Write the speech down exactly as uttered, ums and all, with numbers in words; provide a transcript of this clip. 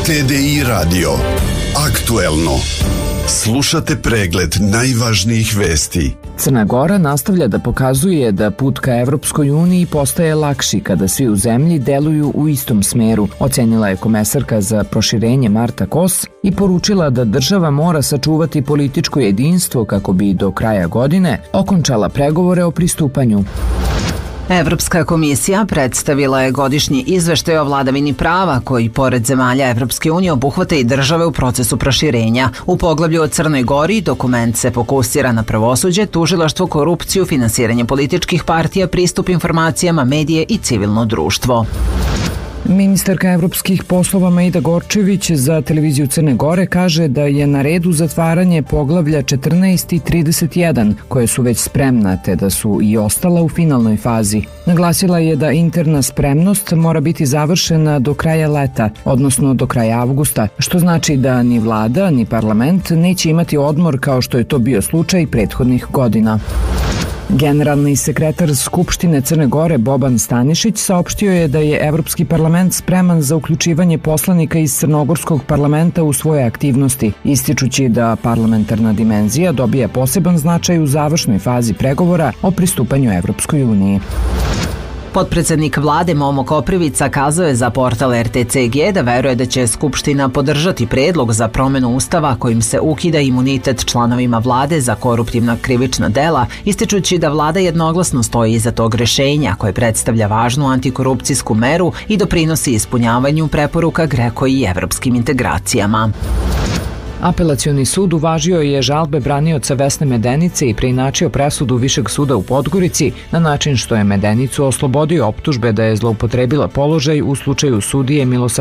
T D I radio. Aktuelno. Slušate pregled najvažnijih vesti. Crna Gora nastavlja da pokazuje da put ka Evropskoj uniji postaje lakši kada svi u zemlji deluju u istom smeru, ocenila je komesarka za proširenje Marta Kos i poručila da država mora sačuvati političko jedinstvo kako bi do kraja godine okončala pregovore o pristupanju. Evropska komisija predstavila je godišnji izveštaj o vladavini prava koji, pored zemalja Evropske unije, obuhvata i države u procesu proširenja. U poglavlju o Crnoj Gori dokument se fokusira na pravosuđe, tužilaštvo, korupciju, finansiranje političkih partija, pristup informacijama, medije i civilno društvo. Ministarka evropskih poslova Majda Gorčević za televiziju Crne Gore kaže da je na redu zatvaranje poglavlja četrnaest i trideset jedan, koje su već spremna te da su i ostala u finalnoj fazi. Naglasila je da interna spremnost mora biti završena do kraja leta, odnosno do kraja avgusta, što znači da ni vlada ni parlament neće imati odmor kao što je to bio slučaj prethodnih godina. Generalni sekretar Skupštine Crne Gore Boban Stanišić saopštio je da je Evropski parlament spreman za uključivanje poslanika iz Crnogorskog parlamenta u svoje aktivnosti, ističući da parlamentarna dimenzija dobija poseban značaj u završnoj fazi pregovora o pristupanju Evropskoj uniji. Potpredsednik vlade Momo Koprivica kazao je za portal R T C G da veruje da će Skupština podržati predlog za promenu ustava kojim se ukida imunitet članovima vlade za koruptivna krivična dela, ističući da vlada jednoglasno stoji iza tog rešenja koje predstavlja važnu antikorupcijsku meru i doprinosi ispunjavanju preporuka GRECO i evropskim integracijama. Apelacioni sud uvažio je žalbe branioca Vesne Medenice i preinačio presudu Višeg suda u Podgorici na način što je Medenicu oslobodio optužbe da je zloupotrebila položaj u slučaju sudije Milosavljevića